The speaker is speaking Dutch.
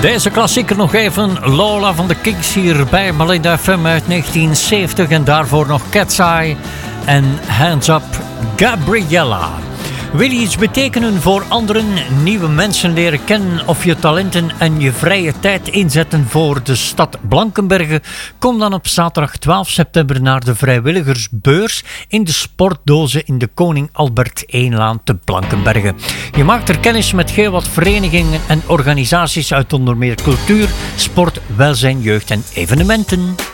Deze klassieker nog even. Lola van de Kings hier bij Malinda FM uit 1970. En daarvoor nog Cat's Eye en Hands Up Gabriella. Wil je iets betekenen voor anderen, nieuwe mensen leren kennen of je talenten en je vrije tijd inzetten voor de stad Blankenberge? Kom dan op zaterdag 12 september naar de vrijwilligersbeurs in de Sportdozen in de Koning Albert I-laan te Blankenberge. Je maakt er kennis met heel wat verenigingen en organisaties uit onder meer cultuur, sport, welzijn, jeugd en evenementen.